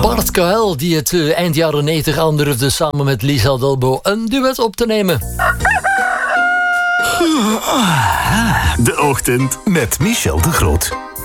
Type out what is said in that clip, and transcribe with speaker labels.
Speaker 1: Bart Kuil, die het eind jaren 90 aandurfde samen met Lisa Delbo een duet op te nemen.
Speaker 2: De Ochtend met Michel de Groot.